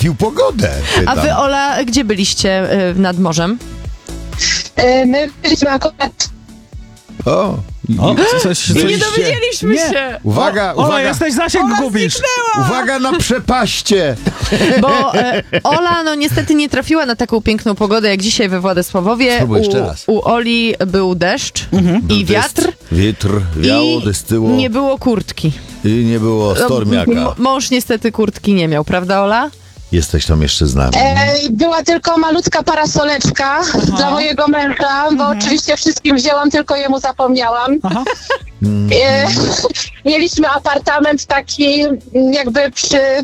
ułatwił pogodę. A wy, Ola, gdzie byliście nad morzem? My byliśmy akurat... O, Nie dowiedzieliśmy się! Uwaga, Ola, uwaga, jesteś zasięg gubisz. uwaga na przepaście. Bo Ola, no niestety nie trafiła na taką piękną pogodę jak dzisiaj we Władysławowie. Spróbuj jeszcze raz. U Oli był deszcz i wiatr. Wiatr, wiało, dystyło. Nie było kurtki. I nie było stormiaka. Mąż niestety kurtki nie miał, prawda, Ola? Jesteś tam jeszcze z nami. Była tylko malutka parasoleczka dla mojego męża, bo oczywiście wszystkim wzięłam, tylko jemu zapomniałam. Aha. Mieliśmy apartament taki jakby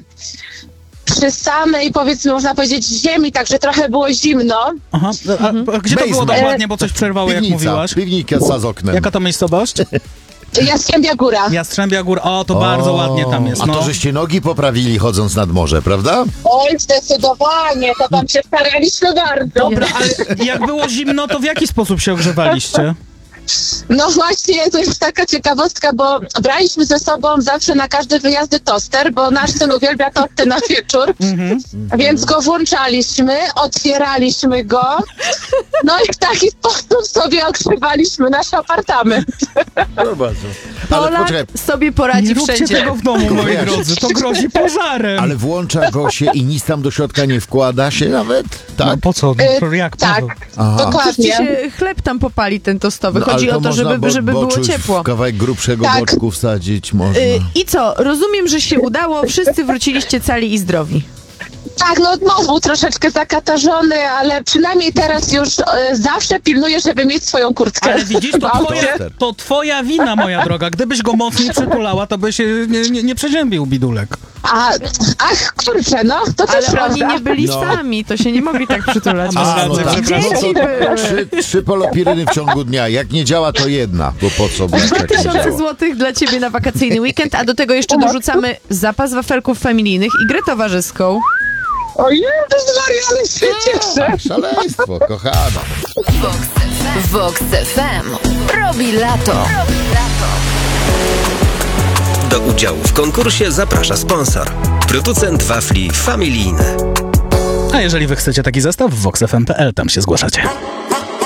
przy samej, powiedzmy, można powiedzieć, ziemi, także trochę było zimno. Aha. A gdzie to było Basement. dokładnie, bo coś przerwało, jak mówiłaś? Piwnica z oknem. Jaka to miejscowość? Jastrzębia Góra. Jastrzębia Gór. O, to bardzo ładnie tam jest. A No. to żeście nogi poprawili chodząc nad morze, prawda? Oj, zdecydowanie, to tam się staraliśmy bardzo. Dobra, ale jak było zimno, to w jaki sposób się ogrzewaliście? No właśnie, to jest taka ciekawostka, bo braliśmy ze sobą zawsze na każde wyjazdy toster, bo nasz syn uwielbia tosty na wieczór, więc go włączaliśmy, otwieraliśmy go, no i w taki sposób sobie ogrzewaliśmy nasz apartament. Ale Ola poczekaj, sobie poradzi Nie róbcie wszędzie. tego w domu, moi Wiesz. drodzy, to grozi pożarem. ale włącza go się i nic tam do środka nie wkłada się nawet? Tak? No po co? Jak? Tak, Aha. Ci dokładnie. się chleb tam popali ten tostowy. No, Chodzi ale o to, można żeby było boczuś ciepło. w kawałek grubszego Tak. boczku wsadzić można. I co? Rozumiem, że się udało. Wszyscy wróciliście cali i zdrowi. Tak, no mąż był troszeczkę zakatarzony, ale przynajmniej teraz już zawsze pilnuję, żeby mieć swoją kurtkę. Ale widzisz, to twoja wina, moja droga. Gdybyś go mocniej przytulała, to by się nie przeziębił bidulek. Ach, kurczę, no, to też Ale prawda. oni nie byli No. sami, to się nie mogli tak przytulać. A, no rację, tak. przepraszam. No Dzieci były. to trzy polopiryny w ciągu dnia. Jak nie działa, to jedna. Bo po co? Bo jak nie 2000 działa. złotych dla ciebie na wakacyjny weekend, a do tego jeszcze dorzucamy zapas wafelków familijnych i grę towarzyską. Ojej, Maria, ale się cieszę. Szaleństwo, kochana. Vox FM robi lato. Do udziału w konkursie zaprasza sponsor. Producent wafli familijny. A jeżeli wy chcecie taki zestaw, voxfm.pl, tam się zgłaszacie.